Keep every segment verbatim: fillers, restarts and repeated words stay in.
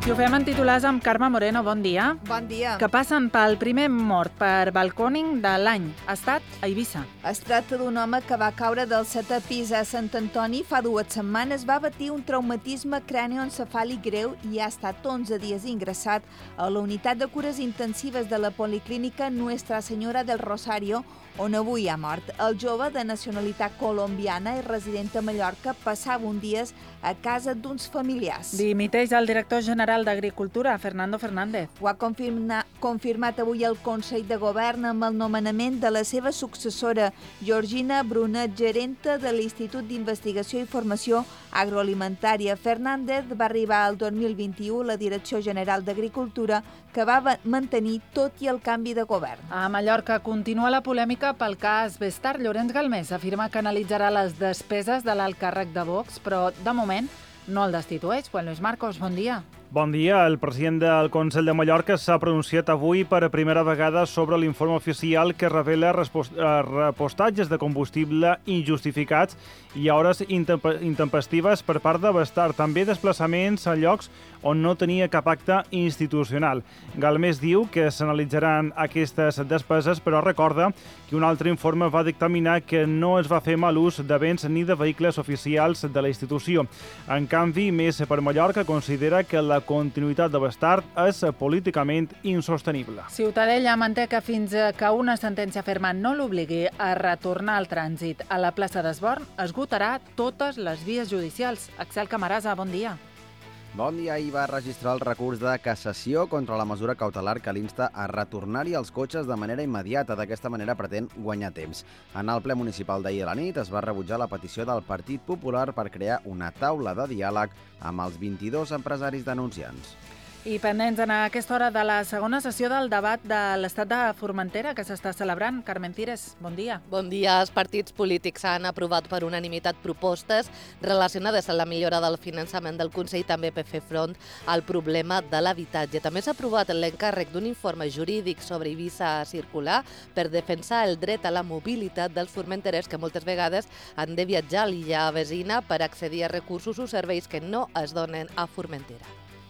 Si ho fem en titulars amb Carme Moreno, bon dia. Bon dia. Que passen pel primer mort per balcòning de l'any. Ha estat a Eivissa. Es tracta d'un home que va caure del setè pis a Sant Antoni fa dues setmanes, va patir un traumatisme crànioencefàlic greu i ha estat onze dies ingressat a la unitat de cures intensives de la Policlínica Nuestra Señora del Rosario, on avui ha mort. El jove, de nacionalitat colombiana i resident a Mallorca, passava un dies a casa d'uns familiars. Dimiteix el director general d'Agricultura, Fernando Fernández. Ho ha confirma, confirmat avui el Consell de Govern amb el nomenament de la seva successora, Georgina Brunet, gerenta de l'Institut d'Investigació i Formació Agroalimentària. Fernández va arribar al dos mil vint-i-u a la Direcció General d'Agricultura, que va mantenir tot i el canvi de govern. A Mallorca continua la polèmica pel cas Bestar. Llorenç Galmés afirma que analitzarà les despeses de l'alt càrrec de Vox, però de moment no el destitueix. Juan Luis Marcos, bon dia. Bon dia. El president del Consell de Mallorca s'ha pronunciat avui per a primera vegada sobre l'informe oficial que revela repostatges de combustible injustificats i hores intempestives per part de Bestar. També desplaçaments a llocs on no tenia cap acte institucional. Galmés diu que s'analitzaran aquestes despeses, però recorda que un altre informe va dictaminar que no es va fer mal ús de béns ni de vehicles oficials de la institució. En canvi, Més per Mallorca considera que la continuïtat de Bestar és políticament insostenible. Ciutadella manté que fins que una sentència ferma no l'obligui a retornar al trànsit a la plaça d'Esborn, esgotarà totes les vies judicials. Axel Camarasa, bon dia. Bon dia. Ahir va registrar el recurs de cassació contra la mesura cautelar que l'insta a retornar-hi els cotxes de manera immediata. D'aquesta manera pretén guanyar temps. En el ple municipal d'ahir a la nit es va rebutjar la petició del Partit Popular per crear una taula de diàleg amb els vint-i-dos empresaris denunciants. I pendents en aquesta hora de la segona sessió del debat de l'estat de Formentera que s'està celebrant. Carmen Cires, bon dia. Bon dia. Els partits polítics han aprovat per unanimitat propostes relacionades amb la millora del finançament del Consell, també per fer front al problema de l'habitatge. També s'ha aprovat l'encàrrec d'un informe jurídic sobre Eivissa circular per defensar el dret a la mobilitat dels formenterers que moltes vegades han de viatjar a l'illa vecina per accedir a recursos o serveis que no es donen a Formentera.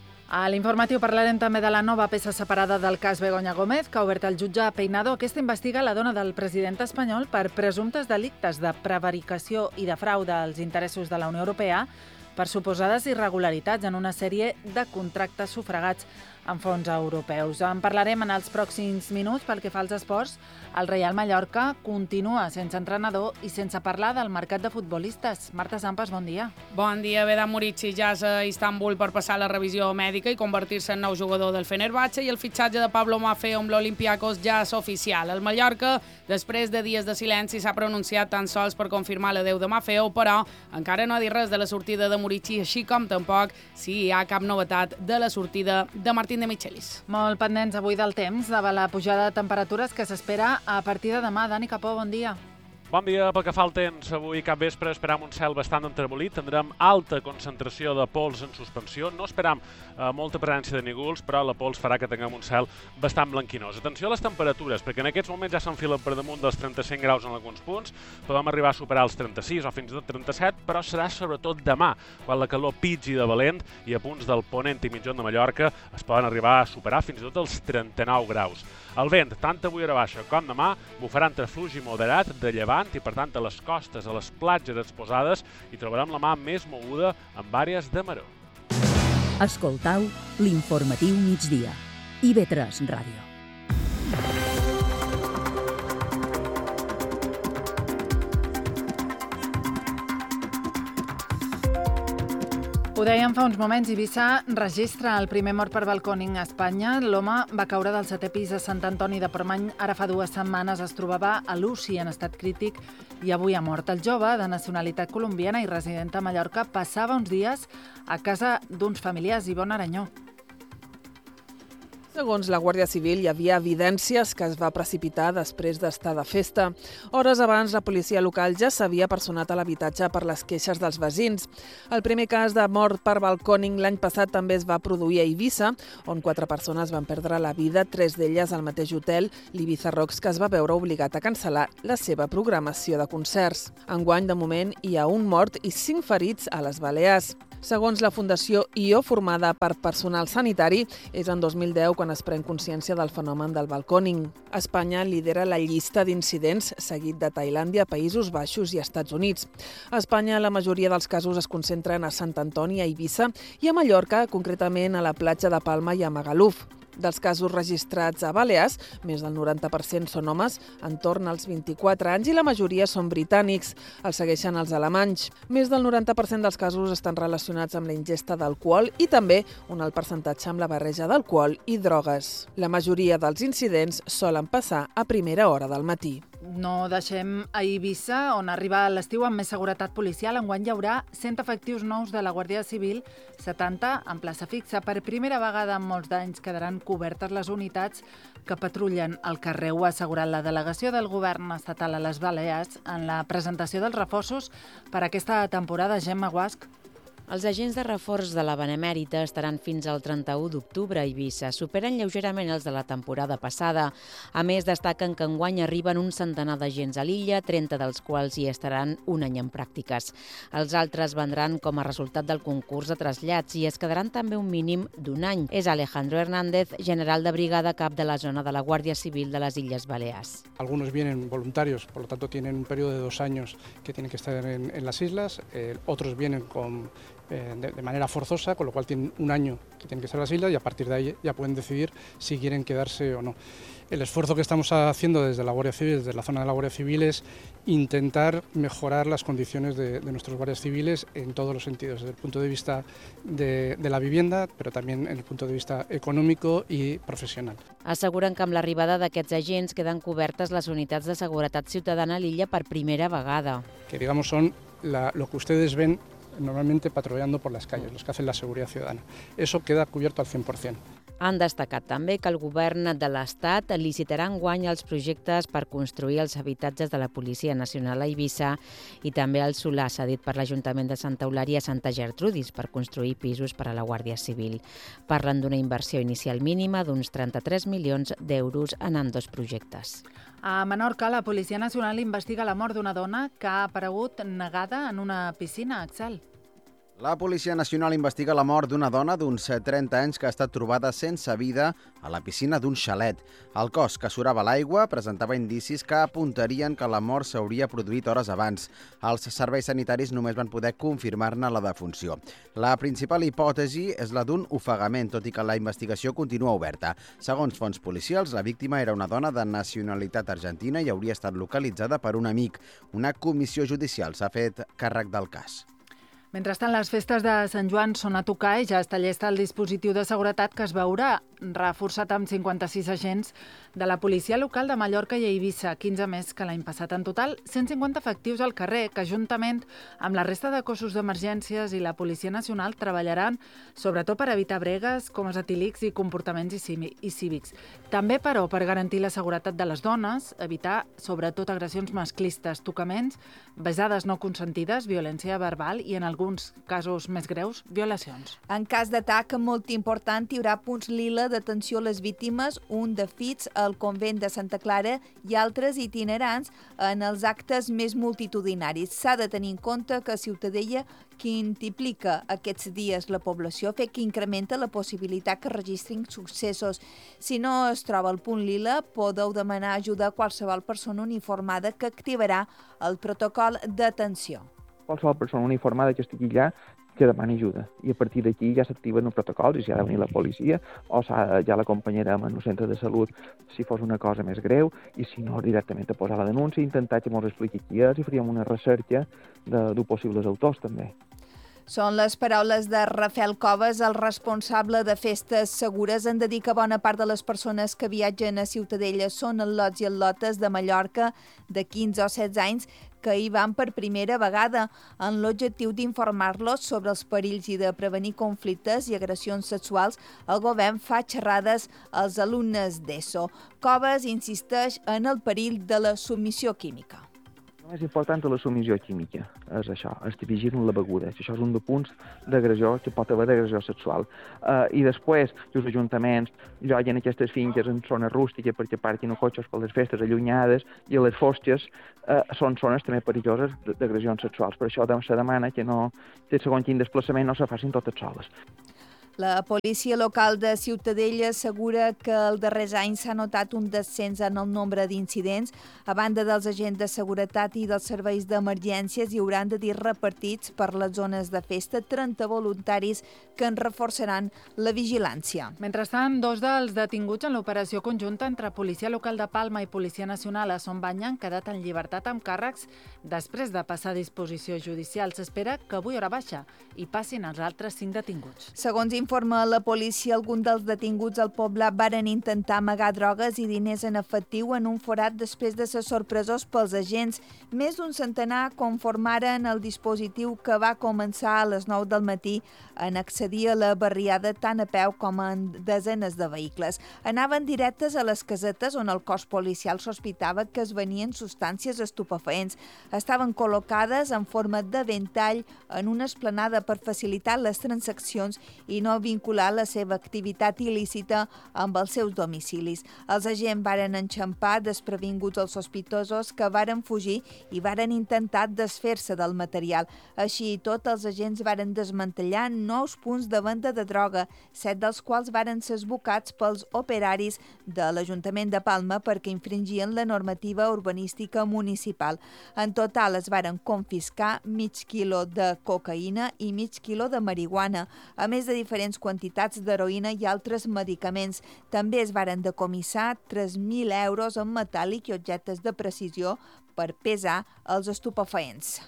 A l'informatiu parlarem també de la nova peça separada del cas Begoña Gómez, que ha obert el jutge Peinado. Aquesta investiga la dona del president espanyol per presumptes delictes de prevaricació i de frau dels interessos de la Unió Europea per suposades irregularitats en una sèrie de contractes sufragats amb fons europeus. En parlarem en els pròxims minuts. Pel que fa als esports, el Reial Mallorca continua sense entrenador i sense parlar del mercat de futbolistes. Marta Sampas, bon dia. Bon dia. Vedan Murici ja és a Istanbul per passar la revisió mèdica i convertir-se en nou jugador del Fenerbahçe, i el fitxatge de Pablo Maffeo amb l'Olympiacos ja és oficial. El Mallorca, després de dies de silenci, s'ha pronunciat tan sols per confirmar l'adeu de Maffeo, però encara no ha dit res de la sortida de Murici, així com tampoc si hi ha cap novetat de la sortida de Martín de Michelis. Molt pendents avui del temps, davant la pujada de temperatures que s'espera a partir de demà. Dani Capó, bon dia. Bon dia. Pel que fa al temps, avui cap vespre esperam un cel bastant enterbolit, tindrem alta concentració de pols en suspensió, no esperam eh, molta presència de nígols, però la pols farà que tinguem un cel bastant blanquinós. Atenció a les temperatures, perquè en aquests moments ja s'enfilen per damunt dels trenta-cinc graus en alguns punts, podem arribar a superar els trenta-sis o fins i tot trenta-set, però serà sobretot demà, quan la calor pitgi de valent i a punts del Ponent i Mitjón de Mallorca es poden arribar a superar fins i tot els trenta-nou graus. El vent, tant avui a baixa com demà, bufarà entre fluix i moderat de llevant i, per tant, a les costes, a les platges exposades, hi trobarem la mà més moguda amb àrees de maror. Escoltau l'informatiu migdia. I ve tres Ràdio. Ho dèiem fa uns moments, Eivissa registra el primer mort per balcòning a Espanya. L'home va caure del setè pis a Sant Antoni de Portmany. Ara fa dues setmanes es trobava a l'U C I en estat crític i avui ha mort. El jove, de nacionalitat colombiana i resident a Mallorca, passava uns dies a casa d'uns familiars. Ivonne Aranyó. Segons la Guàrdia Civil, hi havia evidències que es va precipitar després d'estar de festa. Hores abans, la policia local ja s'havia personat a l'habitatge per les queixes dels veïns. El primer cas de mort per balcòning l'any passat també es va produir a Eivissa, on quatre persones van perdre la vida, tres d'elles al mateix hotel, l'Ibiza Rocks, que es va veure obligat a cancel·lar la seva programació de concerts. Enguany, de moment, hi ha un mort i cinc ferits a les Balears. Segons la Fundació I O, formada per personal sanitari, és en dos mil deu quan es pren consciència del fenomen del balcòning. Espanya lidera la llista d'incidents, seguit de Tailàndia, Països Baixos i Estats Units. A Espanya, la majoria dels casos es concentren a Sant Antoni, a Eivissa, i a Mallorca, concretament a la platja de Palma i a Magaluf. Dels casos registrats a Balears, més del noranta per cent són homes, entorn als vint-i-quatre anys, i la majoria són britànics. Els segueixen els alemanys. Més del noranta per cent dels casos estan relacionats amb la ingesta d'alcohol i també un alt percentatge amb la barreja d'alcohol i drogues. La majoria dels incidents solen passar a primera hora del matí. No deixem a Eivissa, on arriba l'estiu amb més seguretat policial. Enguany hi haurà cent efectius nous de la Guàrdia Civil, setanta en plaça fixa. Per primera vegada en molts d'anys quedaran cobertes les unitats que patrullen al carrer. Ho ha assegurat la delegació del govern estatal a les Balears en la presentació dels reforços per aquesta temporada. Gemma Guasch. Els agents de reforç de la Benemèrita estaran fins al trenta-u d'octubre a Eivissa. Superen lleugerament els de la temporada passada. A més, destaquen que enguany arriben un centenar d'agents a l'illa, trenta dels quals hi estaran un any en pràctiques. Els altres vendran com a resultat del concurs de trasllats i es quedaran també un mínim d'un any. És Alejandro Hernández, general de brigada cap de la zona de la Guàrdia Civil de les Illes Balears. Algunos vienen voluntarios, por lo tanto tienen un periodo de dos años que tienen que estar en, en las islas. Eh, otros vienen con De, de manera forzosa, con lo cual tienen un año que tienen que estar en las islas y a partir de ahí ya pueden decidir si quieren quedarse o no. El esfuerzo que estamos haciendo desde la Guardia Civil, desde la zona de la Guardia Civil, es intentar mejorar las condiciones de, de nuestros guardias civiles en todos los sentidos, desde el punto de vista de, de la vivienda, pero también en el punto de vista económico y profesional. Asseguren que amb l'arribada d'aquests agents queden cobertes les unitats de seguretat ciutadana a l'illa per primera vegada. Que digamos son la, lo que ustedes ven normalmente patrullando por las calles, los que hacen la seguridad ciudadana. Eso queda cubierto al cent per cent. Han destacat també que el govern de l'Estat licitarà enguany els projectes per construir els habitatges de la Policia Nacional a Eivissa i també el solar cedit per l'Ajuntament de Santa Eulària a Santa Gertrudis per construir pisos per a la Guàrdia Civil. Parlen d'una inversió inicial mínima d'uns trenta-tres milions d'euros en ambdós projectes. A Menorca, la Policia Nacional investiga la mort d'una dona que ha aparegut negada en una piscina, Axel. La Policia Nacional investiga la mort d'una dona d'uns trenta anys que ha estat trobada sense vida a la piscina d'un xalet. El cos que surava a l'aigua presentava indicis que apuntarien que la mort s'hauria produït hores abans. Els serveis sanitaris només van poder confirmar-ne la defunció. La principal hipòtesi és la d'un ofegament, tot i que la investigació continua oberta. Segons fonts policials, la víctima era una dona de nacionalitat argentina i hauria estat localitzada per un amic. Una comissió judicial s'ha fet càrrec del cas. Mentrestant, les festes de Sant Joan són a tocar i ja està llesta el dispositiu de seguretat que es veurà reforçat amb cinquanta-sis agents de la policia local de Mallorca i Eivissa, quinze més que l'any passat. En total, cent cinquanta efectius al carrer, que juntament amb la resta de cossos d'emergències i la Policia Nacional treballaran sobretot per evitar bregues, comes etílics i comportaments i cívics. També, però, per garantir la seguretat de les dones, evitar sobretot agressions masclistes, tocaments, besades no consentides, violència verbal i, en alguns casos més greus, violacions. En cas d'atac molt important, hi haurà punts lila d'atenció a les víctimes, un de fits al convent de Santa Clara i altres itinerants en els actes més multitudinaris. S'ha de tenir en compte que Ciutadella quintuplica aquests dies la població, fet que incrementa la possibilitat que registrin successos. Si no es troba el punt lila, podeu demanar ajuda a qualsevol persona uniformada que activarà el protocol d'atenció. Qualsevol persona uniformada que estigui allà que demani ajuda. I a partir d'aquí ja s'activen els protocols i si ha de venir la policia o ja l'acompanyarem en el centre de salut si fos una cosa més greu i si no directament a posar la denúncia i intentar que ens expliqui qui és i faríem una recerca de, de possibles autors també. Són les paraules de Rafael Coves, el responsable de Festes Segures. En dir que bona part de les persones que viatgen a Ciutadella són al·lots i al·lotes de Mallorca de quinze o setze anys que hi van per primera vegada, amb l'objectiu d'informar-los sobre els perills i de prevenir conflictes i agressions sexuals. El govern fa xerrades als alumnes d'ESO. Coves insisteix en el perill de la submissió química. El més important de la submissió química és això, és que vigilen la beguda. Això és un dels punts d'agressió que pot haver d'agressió sexual. Uh, I després, els ajuntaments lloguen aquestes finques en zones rústiques perquè parquin cotxes per les festes allunyades, i les fosques uh, són zones també perilloses d'agressions sexuals. Per això se demana que, no, que segons quin desplaçament no se facin totes soles. La policia local de Ciutadella assegura que els darrers anys s'ha notat un descens en el nombre d'incidents. A banda dels agents de seguretat i dels serveis d'emergències, hi hauran de dir repartits per les zones de festa trenta voluntaris que en reforçaran la vigilància. Mentrestant, dos dels detinguts en l'operació conjunta entre Policia Local de Palma i Policia Nacional a Son Banya han quedat en llibertat amb càrrecs després de passar a disposició judicial. S'espera que avui hora baixa hi passin els altres cinc detinguts. Segons informa la policia, alguns dels detinguts al poble varen intentar amagar drogues i diners en efectiu en un forat després de ser sorpresos pels agents. Més d'un centenar conformaren el dispositiu que va començar a les nou del matí en accedir a la barriada tant a peu com en desenes de vehicles. Anaven directes a les casetes on el cos policial sospitava que es venien substàncies estupefaents. Estaven col·locades en forma de ventall en una esplanada per facilitar les transaccions i no vincular la seva activitat il·lícita amb els seus domicilis. Els agents varen enxampar desprevinguts els sospitosos que varen fugir i varen intentar desfer-se del material. Així i tot, els agents varen desmantellar nous punts de venda de droga, set dels quals varen ser esbocats pels operaris de l'Ajuntament de Palma perquè infringien la normativa urbanística municipal. En total es varen confiscar mig quilo de cocaïna i mig quilo de marihuana, a més de diferents quantitats d'heroïna i altres medicaments. També es varen decomissar tres mil euros en metàl·lic i objectes de precisió per pesar els estupefaents.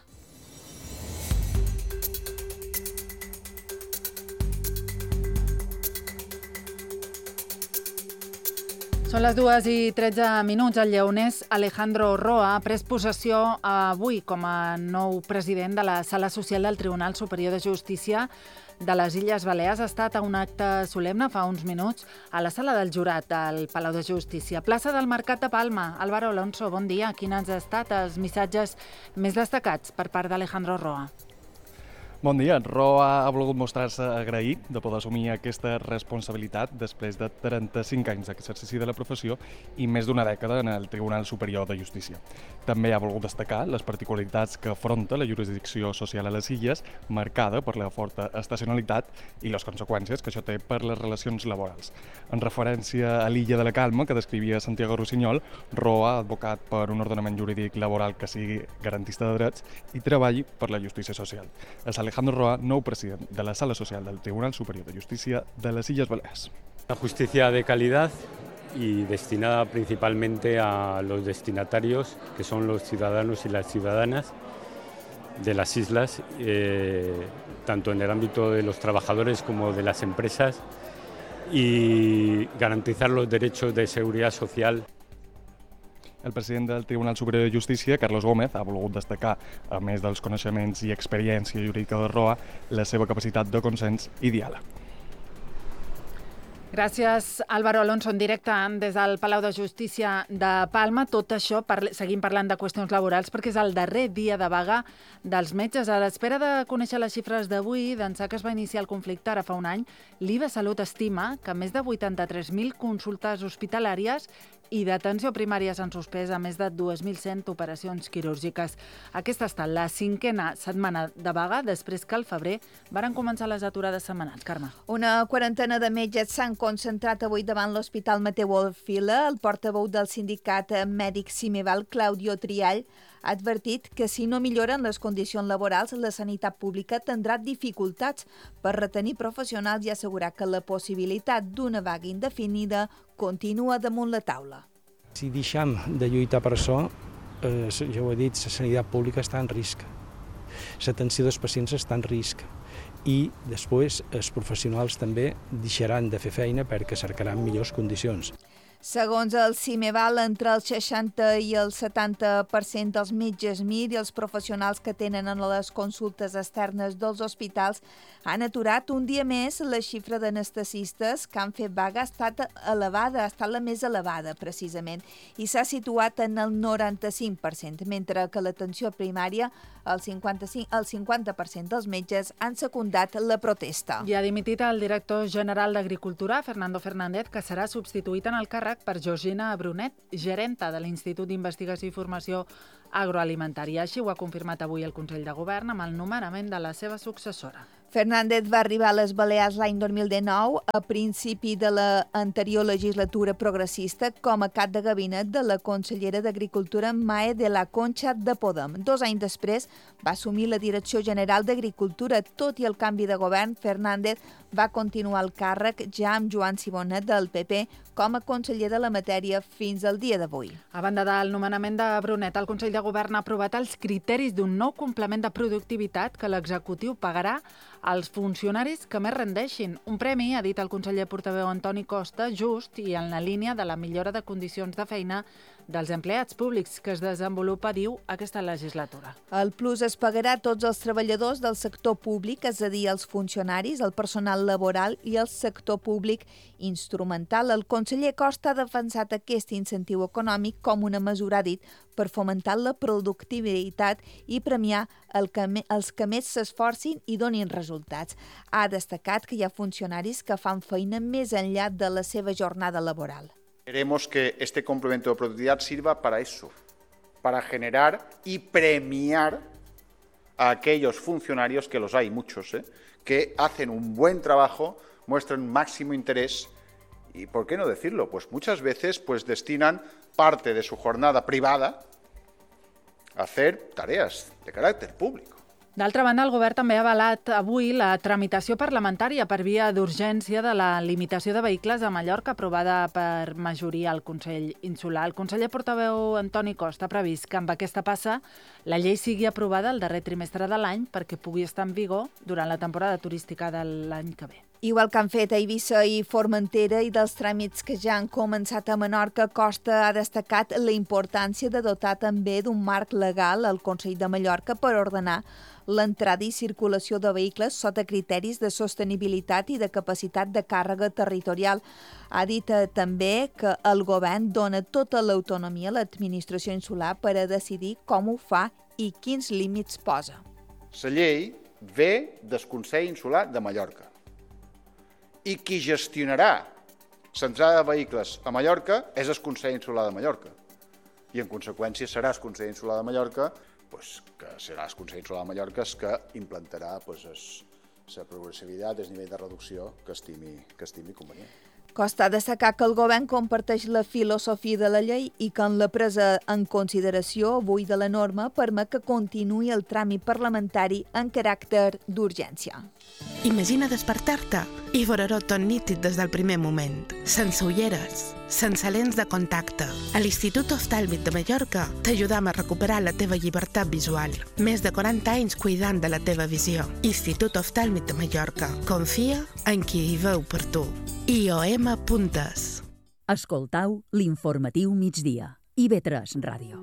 Són les dues i tretze minuts. El lleonès Alejandro Roa ha pres possessió avui com a nou president de la Sala Social del Tribunal Superior de Justícia de les Illes Balears. Ha estat a un acte solemne fa uns minuts a la Sala del Jurat del Palau de Justícia. Plaça del Mercat de Palma. Álvaro Alonso, bon dia. Quins han estat els missatges més destacats per part d'Alejandro Roa? Bon dia. Roa ha volgut mostrar-se agraït de poder assumir aquesta responsabilitat després de trenta-cinc anys d'exercici de la professió i més d'una dècada en el Tribunal Superior de Justícia. També ha volgut destacar les particularitats que afronta la jurisdicció social a les illes, marcada per la forta estacionalitat i les conseqüències que això té per les relacions laborals. En referència a l'illa de la Calma, que descrivia Santiago Rossinyol, Roa ha advocat per un ordenament jurídic laboral que sigui garantista de drets i treballi per la justícia social. És Alejandro Roa, nou president de la Sala Social del Tribunal Superior de Justicia de las Illes Baleares. Una justicia de calidad y destinada principalmente a los destinatarios, que son los ciudadanos y las ciudadanas de las islas, eh, tanto en el ámbito de los trabajadores como de las empresas, y garantizar los derechos de seguridad social. El president del Tribunal Superior de Justícia, Carlos Gómez, ha volgut destacar, a més dels coneixements i experiència jurídica de Roa, la seva capacitat de consens i diàleg. Gràcies, Álvaro Alonso, en directe des del Palau de Justícia de Palma. Tot això, parle, seguim parlant de qüestions laborals, perquè és el darrer dia de vaga dels metges. A l'espera de conèixer les xifres d'avui, d'ençà que es va iniciar el conflicte ara fa un any, l'I V A Salut estima que més de vuitanta-tres mil consultes hospitalàries i d'atenció primària s'han suspès a més de dos mil cent operacions quirúrgiques. Aquesta ha estat la cinquena setmana de vaga després que al febrer varen començar les aturades setmanals. Carme. Una quarantena de metges s'han concentrat avui davant l'Hospital Mateu Alfila. El portaveu del sindicat mèdic Cimeval, Claudio Triall, ha advertit que si no milloren les condicions laborals, la sanitat pública tindrà dificultats per retenir professionals i assegurar que la possibilitat d'una vaga indefinida continua damunt la taula. Si deixem de lluitar per això, eh, ja ho he dit, la sanitat pública està en risc. L'atenció dels pacients està en risc. i després els professionals també deixaran de fer feina perquè cercaran millors condicions. Segons el CIMEVAL, entre el seixanta i el setanta per cent dels metges M I R i els professionals que tenen en les consultes externes dels hospitals han aturat un dia més la xifra d'anestesistes que han fet vaga ha estat elevada, ha estat la més elevada, precisament, i s'ha situat en el noranta-cinc per cent, mentre que l'atenció primària, el cinquanta-cinc, el cinquanta per cent dels metges han secundat la protesta. I ha dimitit el director general d'Agricultura, Fernando Fernández, que serà substituït en el càrrec per Georgina Brunet, gerenta de l'Institut d'Investigació i Formació Agroalimentària. Així ho ha confirmat avui el Consell de Govern amb el nomenament de la seva successora. Fernández va arribar a les Balears l'any dos mil dinou, a principi de l'anterior legislatura progressista, com a cap de gabinet de la consellera d'Agricultura Mae de la Concha de Podem. Dos anys després va assumir la Direcció General d'Agricultura. Tot i el canvi de govern, Fernández va continuar el càrrec ja amb Joan Simonet del P P com a conseller de la matèria fins al dia d'avui. A banda del nomenament de Brunet, el Consell de Govern ha aprovat els criteris d'un nou complement de productivitat que l'executiu pagarà als funcionaris que més rendeixin. Un premi, ha dit el conseller portaveu Antoni Costa, just i en la línia de la millora de condicions de feina dels empleats públics que es desenvolupa, diu, aquesta legislatura. El plus es pagarà a tots els treballadors del sector públic, és a dir, els funcionaris, el personal laboral i el sector públic instrumental. El conseller Costa ha defensat aquest incentiu econòmic com una mesura, ha dit, per fomentar la productivitat i premiar el que me, els que més s'esforcin i donin resultats. Ha destacat que hi ha funcionaris que fan feina més enllà de la seva jornada laboral. Queremos que este complemento de productividad sirva para eso, para generar y premiar a aquellos funcionarios, que los hay muchos, ¿eh? que hacen un buen trabajo, muestran máximo interés y, ¿por qué no decirlo? Pues muchas veces pues, destinan parte de su jornada privada a hacer tareas de carácter público. D'altra banda, el govern també ha avalat avui la tramitació parlamentària per via d'urgència de la limitació de vehicles a Mallorca, aprovada per majoria al Consell Insular. El conseller portaveu Antoni Costa ha previst que amb aquesta passa la llei sigui aprovada el darrer trimestre de l'any perquè pugui estar en vigor durant la temporada turística de l'any que ve. Igual que han fet a Eivissa i Formentera i dels tràmits que ja han començat a Menorca, Costa ha destacat la importància de dotar també d'un marc legal al Consell de Mallorca per ordenar l'entrada i circulació de vehicles sota criteris de sostenibilitat i de capacitat de càrrega territorial. Ha dit eh, també que el govern dona tota l'autonomia a l'administració insular per a decidir com ho fa i quins límits posa. La llei ve del Consell Insular de Mallorca i qui gestionarà l'entrada de vehicles a Mallorca és el Consell Insular de Mallorca i en conseqüència serà el Consell Insular de Mallorca pues, que serà el Consell Insular de Mallorca el que implantarà pues, la progressivitat, el nivell de reducció que estimi, que estimi convenient. Costa ha destacat que el govern comparteix la filosofia de la llei i que en la presa en consideració avui de la norma permet que continuï el tràmit parlamentari en caràcter d'urgència. Imagina despertar-te i veure-ho tot nítid des del primer moment, sense ulleres, sense lents de contacte. A l'Institut Oftàlmic de Mallorca t'ajudam a recuperar la teva llibertat visual. Més de quaranta anys cuidant de la teva visió. Institut Oftàlmic de Mallorca. Confia en qui hi veu per tu. I O M Puntes. Escoltau l'informatiu migdia. I V tres Ràdio.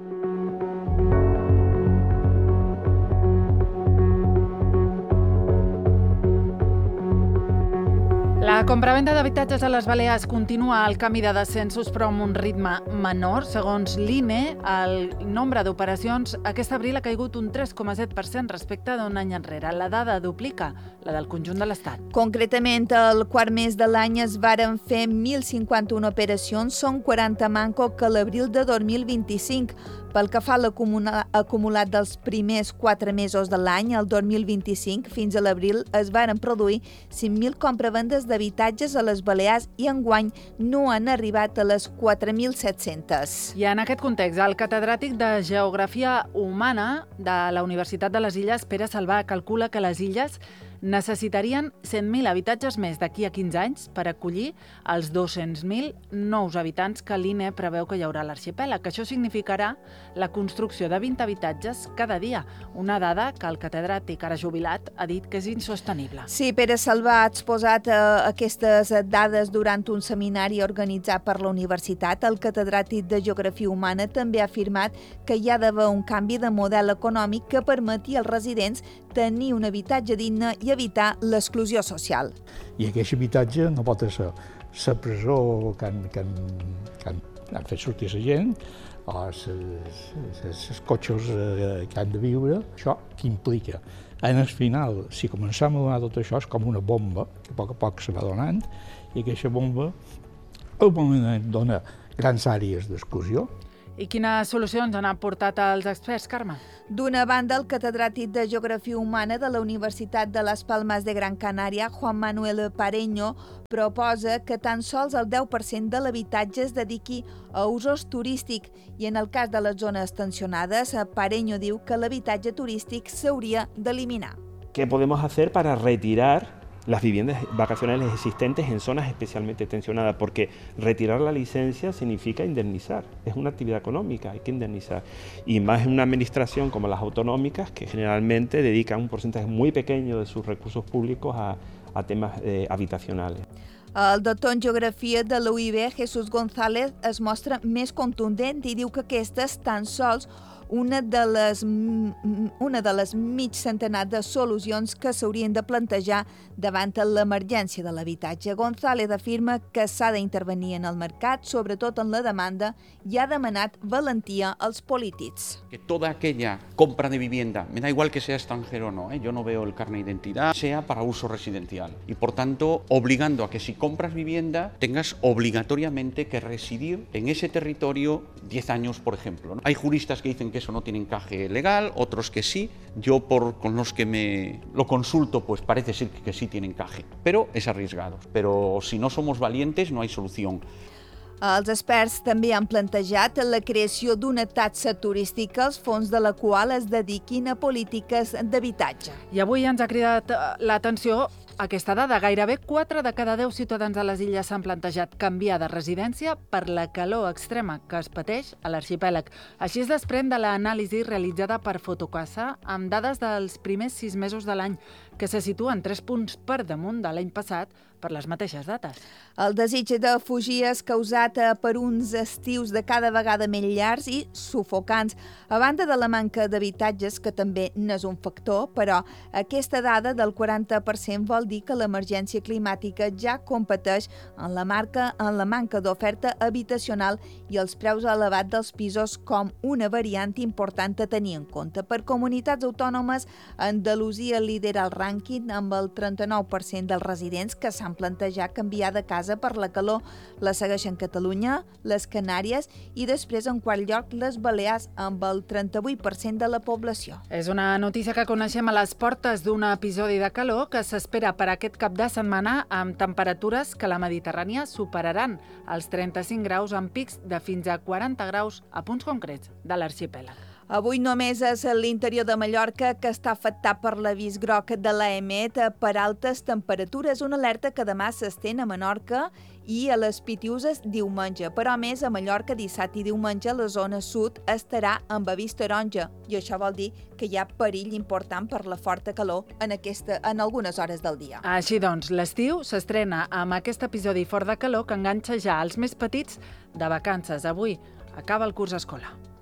La compravenda d'habitatges a les Balears continua el camí de descensos, però amb un ritme menor. Segons l'I N E, el nombre d'operacions aquest abril ha caigut un tres coma set per cent respecte d'un any enrere. La dada duplica la del conjunt de l'Estat. Concretament, el quart mes de l'any es varen fer mil cinquanta-una operacions, són quaranta manco que l'abril de dos mil vint-i-cinc. Pel que fa a l'acumulat dels primers quatre mesos de l'any, el dos mil vint-i-cinc, fins a l'abril es varen produir cinc mil compravendes d'habitatges a les Balears i enguany no han arribat a les quatre mil set-centes. I en aquest context, el catedràtic de Geografia Humana de la Universitat de les Illes, Pere Salvà, calcula que les Illes necessitarien cent mil habitatges més d'aquí a quinze anys per acollir els dos-cents mil nous habitants que l'I N E preveu que hi haurà a l'arxipèlag. Això significarà la construcció de vint habitatges cada dia, una dada que el catedràtic, ara jubilat, ha dit que és insostenible. Sí, Pere Salvà ha exposat eh, aquestes dades durant un seminari organitzat per la universitat. El catedràtic de Geografia Humana també ha afirmat que hi ha d'haver un canvi de model econòmic que permeti als residents tenir un habitatge digne i evitar l'exclusió social. I aquest habitatge no pot ser la presó que han, que han, que han, han fet sortir la gent, o els cotxes que han de viure. Això què implica? En el final, si començam a donar tot això, és com una bomba, que a poc a poc se va donant, i aquesta bomba al moment dona grans àrees d'exclusió. I quines solucions han aportat els experts, Carme? D'una banda, el catedràtic de Geografia Humana de la Universitat de Las Palmas de Gran Canària, Juan Manuel Pareño, proposa que tan sols el deu per cent de l'habitatge es dediqui a usos turístics i en el cas de les zones tensionades, Pareño diu que l'habitatge turístic s'hauria d'eliminar. ¿Qué podemos hacer para retirar las viviendas vacacionales existentes en zonas especialmente tensionadas? Porque retirar la licencia significa indemnizar, es una actividad económica, hay que indemnizar. Y más en una administración como las autonómicas, que generalmente dedican un porcentaje muy pequeño de sus recursos públicos a, a temas eh, habitacionales. El doctor en Geografia de la U I B, Jesús González, es mostra més contundent i diu que aquestes tan sols una de les, una de les mig centenar de solucions que s'haurien de plantejar davant l'emergència de l'habitatge. González afirma que s'ha d'intervenir en el mercat, sobretot en la demanda, i ha demanat valentia als polítics. Que toda aquella compra de vivienda, me da igual que sea extranjero o no, ¿eh? Yo no veo el carnet de identidad, sea para uso residencial. Y por tanto, obligando a que si compras vivienda, tengas obligatoriamente que residir en ese territorio diez años, por ejemplo, ¿no? Hay juristas que dicen que eso no tiene encaje legal, otros que sí. Yo, por, con los que me lo consulto, pues parece ser que, que sí tiene encaje, pero es arriesgado. Pero si no somos valientes, no hay solución. Els experts també han plantejat la creació d'una taxa turística, els fons de la qual es dediquin a polítiques d'habitatge. I avui ens ha cridat l'atenció aquesta dada. Gairebé quatre de cada deu ciutadans de les illes s'han plantejat canviar de residència per la calor extrema que es pateix a l'arxipèlag. Així es desprèn de l'anàlisi realitzada per Fotocasa amb dades dels primers sis mesos de l'any, que se situen tres punts per damunt de l'any passat per les mateixes dates. El desig de fugir és causat per uns estius de cada vegada més llargs i sufocants, a banda de la manca d'habitatges, que també n'és un factor, però aquesta dada del quaranta per cent vol dir que l'emergència climàtica ja competeix en la, marca, en la manca d'oferta habitacional i els preus elevats dels pisos com una variant important a tenir en compte. Per comunitats autònomes, Andalusia lidera el rànquing amb el trenta-nou per cent dels residents que s'han plantejat canviar de casa per la calor. La segueixen Catalunya, les Canàries i després, en quart lloc, les Balears, amb el trenta-vuit per cent de la població. És una notícia que coneixem a les portes d'un episodi de calor que s'espera per aquest cap de setmana amb temperatures que a la Mediterrània superaran els trenta-cinc graus amb pics de fins a quaranta graus a punts concrets de l'arxipèlag. Avui només és l'interior de Mallorca que està afectat per l'avís groc de l'A E M E T per altes temperatures, una alerta que demà s'estén a Menorca i a les Pitiüses diumenge. Però a més, a Mallorca dissabte i diumenge la zona sud estarà amb avís taronja i això vol dir que hi ha perill important per la forta calor en, aquesta, en algunes hores del dia. Així doncs, l'estiu s'estrena amb aquest episodi fort de calor que enganxa ja els més petits de vacances. Avui acaba el curs escolar.